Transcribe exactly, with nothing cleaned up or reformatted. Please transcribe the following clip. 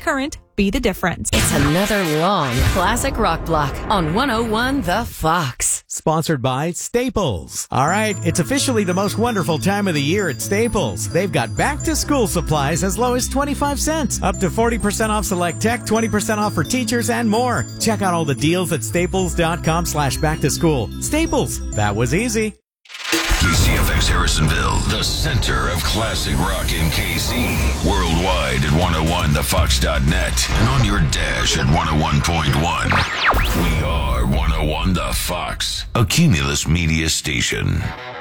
current, be the difference. It's another long classic rock block on one oh one The Fox. Sponsored by Staples. All right, it's officially the most wonderful time of the year at Staples. They've got back-to-school supplies as low as twenty-five cents, up to forty percent off select tech, twenty percent off for teachers, and more. Check out all the deals at staples.com slash back-to-school. Staples, that was easy. K C F X Harrisonville, the center of classic rock in K C. Worldwide at one oh one the fox dot net and on your dash at one oh one point one. We are one oh one The Fox, a Cumulus Media station.